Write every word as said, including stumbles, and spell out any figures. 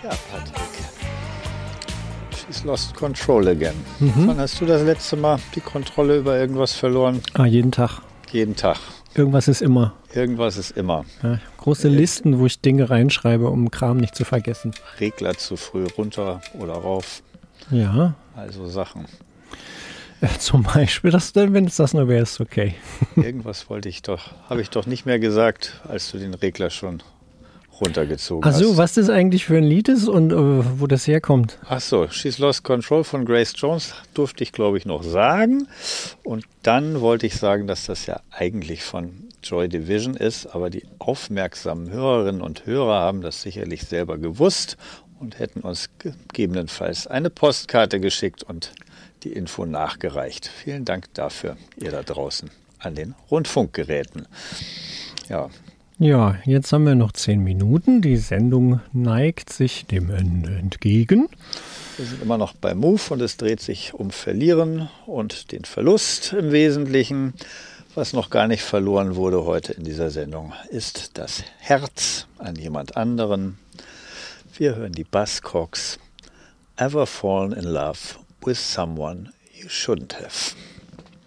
Ja, Patrick. She's lost control again. Mhm. Wann hast du das letzte Mal die Kontrolle über irgendwas verloren? Ah, jeden Tag. Jeden Tag. Irgendwas ist immer. Irgendwas ist immer. Ja, große Listen, wo ich Dinge reinschreibe, um Kram nicht zu vergessen. Regler zu früh runter oder rauf. Ja. Also Sachen. Äh, zum Beispiel, das, wenn es das nur wäre, ist okay. Irgendwas wollte ich doch, habe ich doch nicht mehr gesagt, als du den Regler schon runtergezogen Ach so, hast. was das eigentlich für ein Lied ist und äh, wo das herkommt. Ach so, She's Lost Control von Grace Jones durfte ich, glaube ich, noch sagen. Und dann wollte ich sagen, dass das ja eigentlich von Joy Division ist, aber die aufmerksamen Hörerinnen und Hörer haben das sicherlich selber gewusst und hätten uns gegebenenfalls eine Postkarte geschickt und die Info nachgereicht. Vielen Dank dafür, ihr da draußen an den Rundfunkgeräten. Ja. Ja, jetzt haben wir noch zehn Minuten. Die Sendung neigt sich dem Ende entgegen. Wir sind immer noch bei Move und es dreht sich um Verlieren und den Verlust im Wesentlichen. Was noch gar nicht verloren wurde heute in dieser Sendung, ist das Herz an jemand anderen. Wir hören die Buzzcocks. Ever fallen in love with someone you shouldn't have.